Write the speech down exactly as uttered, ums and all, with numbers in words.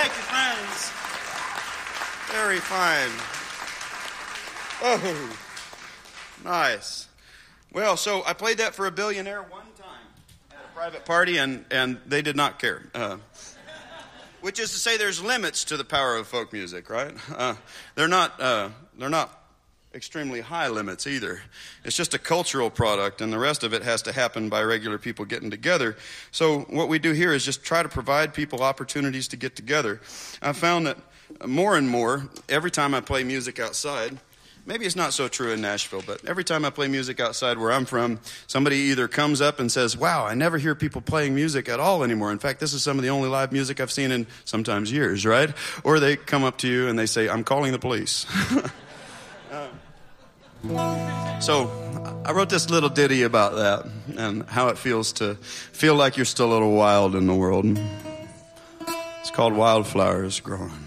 Thank you, friends. Very fine. Oh, nice. Well, so I played that for a billionaire one time at a private party, and, and they did not care. Uh, which is to say, there's limits to the power of folk music, right? Uh, they're not. Uh, they're not. extremely high limits either. It's just a cultural product, and the rest of it has to happen by regular people getting together. So what we do here is just try to provide people opportunities to get together. I found that more and more, every time I play music outside, maybe it's not so true in Nashville, but every time I play music outside where I'm from, somebody either comes up and says, wow, I never hear people playing music at all anymore. In fact, this is some of the only live music I've seen in sometimes years, right? Or they come up to you and they say, I'm calling the police. uh, So I wrote this little ditty about that and how it feels to feel like you're still a little wild in the world. It's called Wildflowers Growing.